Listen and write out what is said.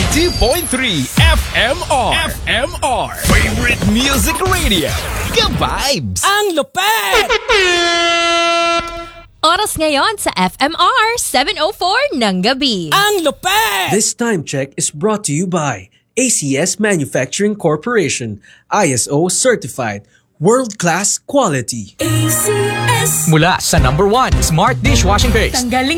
92.3 FMR. FMR. Favorite Music Radio. Ka-vibes. Ang lupet! Oras ngayon sa FMR 7:04 ng gabi. Ang lupet! This time check is brought to you by ACS Manufacturing Corporation, ISO certified, world-class quality. ACS. Mula sa #1 Smart Dishwashing Paste. Tanggaling